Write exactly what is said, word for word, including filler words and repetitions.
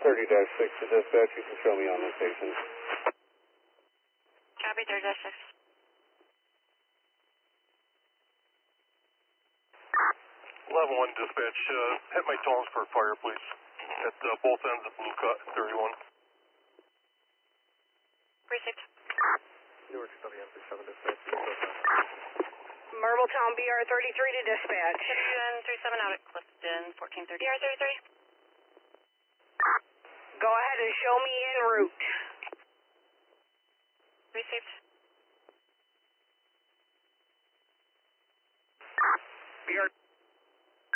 thirty dash six to dispatch. You can show me on location. Copy, thirty dash six. eleven one dispatch, uh, hit my tones for fire, please. At uh, both ends of Blue Cut, thirty-one. Precinct. Newark W M thirty-seven dispatch. Marbletown B R thirty-three to dispatch. W N thirty-seven out at Clifton, fourteen thirty. B R thirty-three. Go ahead and show me en route. Received.